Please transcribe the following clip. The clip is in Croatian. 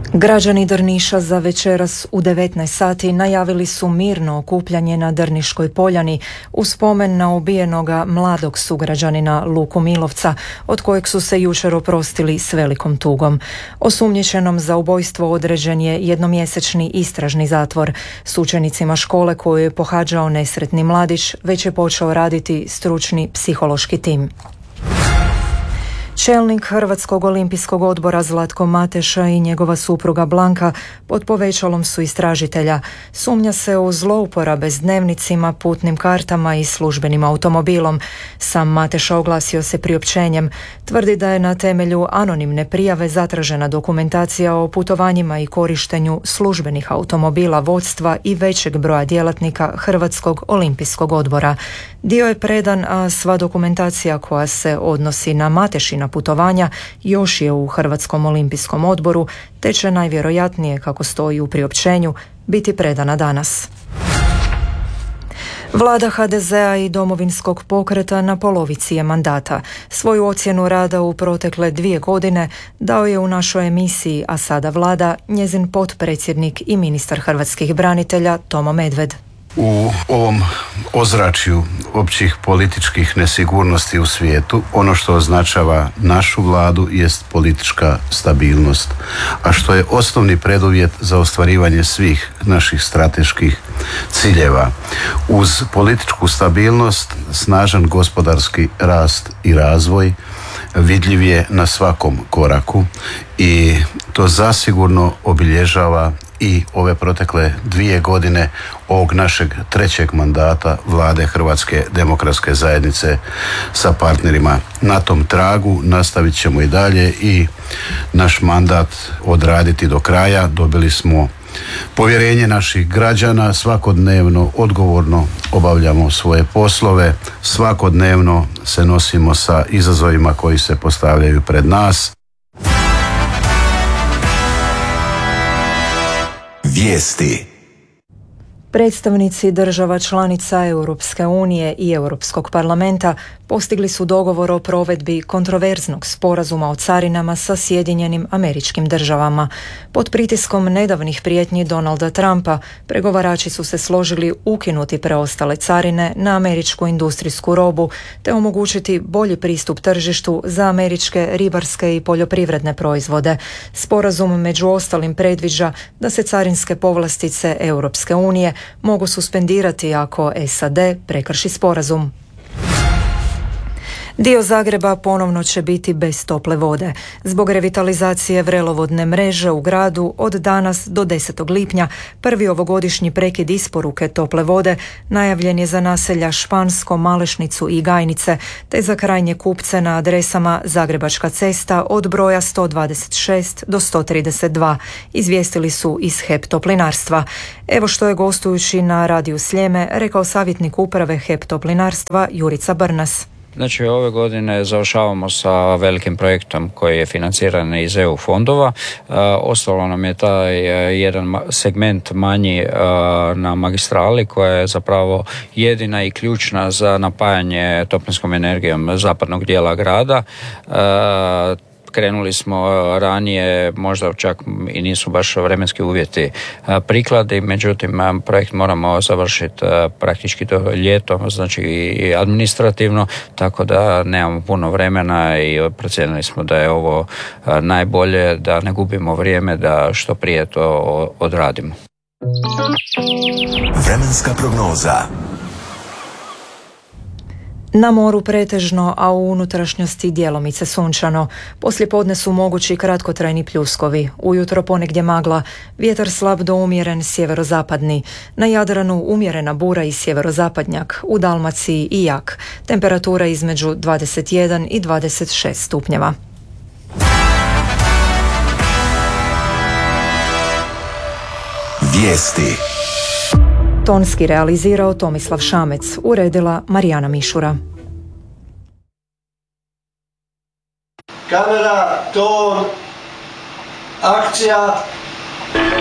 Građani Drniša za večeras u 19 sati najavili su mirno okupljanje na Drniškoj poljani u spomen na ubijenoga mladog sugrađanina Luku Milovca, od kojeg su se jučer oprostili s velikom tugom. Osumnjičenom za ubojstvo određen je jednomjesečni istražni zatvor. S učenicima škole koju je pohađao nesretni mladić već je počeo raditi stručni psihološki tim. Čelnik Hrvatskog olimpijskog odbora Zlatko Mateša i njegova supruga Blanka pod povećalom su istražitelja. Sumnja se u zlouporabe s dnevnicima, putnim kartama i službenim automobilom. Sam Mateša oglasio se priopćenjem. Tvrdi da je na temelju anonimne prijave zatražena dokumentacija o putovanjima i korištenju službenih automobila vodstva i većeg broja djelatnika Hrvatskog olimpijskog odbora. Dio je predan, a sva dokumentacija koja se odnosi na Matešina putovanja još je u Hrvatskom olimpijskom odboru, te će najvjerojatnije, kako stoji u priopćenju, biti predana danas. Vlada HDZ-a i Domovinskog pokreta na polovici je mandata. Svoju ocjenu rada u protekle 2 godine dao je u našoj emisiji A sada vlada njezin potpredsjednik i ministar hrvatskih branitelja Tomo Medved. U ovom ozračju općih političkih nesigurnosti u svijetu, ono što označava našu vladu jest politička stabilnost, a što je osnovni preduvjet za ostvarivanje svih naših strateških ciljeva. Uz političku stabilnost, snažan gospodarski rast i razvoj vidljiv je na svakom koraku i to zasigurno obilježava i ove protekle 2 godine ovog našeg 3. mandata vlade Hrvatske demokratske zajednice sa partnerima. Na tom tragu nastavit ćemo i dalje i naš mandat odraditi do kraja. Dobili smo povjerenje naših građana, svakodnevno odgovorno obavljamo svoje poslove, svakodnevno se nosimo sa izazovima koji se postavljaju pred nas. Vijesti. Predstavnici država članica Europske unije i Europskog parlamenta postigli su dogovor o provedbi kontroverznog sporazuma o carinama sa Sjedinjenim Američkim Državama. Pod pritiskom nedavnih prijetnji Donalda Trumpa, pregovarači su se složili ukinuti preostale carine na američku industrijsku robu te omogućiti bolji pristup tržištu za američke ribarske i poljoprivredne proizvode. Sporazum među ostalim predviđa da se carinske povlastice Europske unije mogu suspendirati ako SAD prekrši sporazum. Dio Zagreba ponovno će biti bez tople vode. Zbog revitalizacije vrelovodne mreže u gradu od danas do 10. lipnja prvi ovogodišnji prekid isporuke tople vode najavljen je za naselja Špansko, Malešnicu i Gajnice, te za krajnje kupce na adresama Zagrebačka cesta od broja 126 do 132, izvijestili su iz HEP Toplinarstva. Evo što je gostujući na Radiju Sljeme rekao savjetnik uprave HEP Toplinarstva Jurica Brnas. Znači, ove godine završavamo sa velikim projektom koji je financiran iz EU fondova. Ostalo nam je taj jedan segment manji na magistrali koja je zapravo jedina i ključna za napajanje toplinskom energijom zapadnog dijela grada. Krenuli smo ranije, možda čak i nisu baš vremenski uvjeti prikladni, međutim projekt moramo završiti praktički do ljetom, znači i administrativno, tako da nemamo puno vremena i procijenili smo da je ovo najbolje, da ne gubimo vrijeme, da što prije to odradimo. Vremenska prognoza. Na moru pretežno, a u unutrašnjosti djelomice sunčano. Poslijepodne su mogući kratkotrajni pljuskovi. Ujutro ponegdje magla, vjetar slab do umjeren sjeverozapadni. Na Jadranu umjerena bura i sjeverozapadnjak, u Dalmaciji i jak. Temperatura između 21 i 26 stupnjeva. Vijesti. Tonski realizirao Tomislav Šamec, uredila Marijana Mišura. Kamera, ton, akcija.